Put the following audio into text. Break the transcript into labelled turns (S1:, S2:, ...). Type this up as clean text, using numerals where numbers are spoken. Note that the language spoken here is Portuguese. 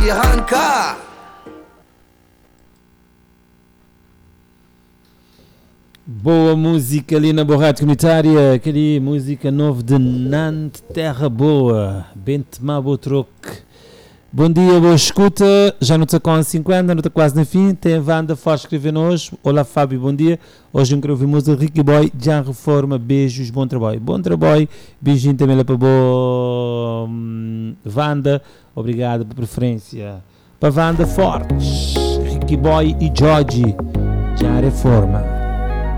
S1: pode arrancar.
S2: Boa música ali na Borrata Comunitária, aquele música nova de Nante Terra Boa, Bente Mabo Troque. Bom dia, boa escuta, já não está com 50, não está quase no fim, tem a Wanda Forte escrevendo hoje. Olá Fábio, bom dia, hoje eu quero ouvir música Ricky Boy, já reforma, beijos, bom trabalho, beijinho também lá para boa Wanda, obrigado pela preferência, para Wanda Forte, Ricky Boy e Jorge, já reforma.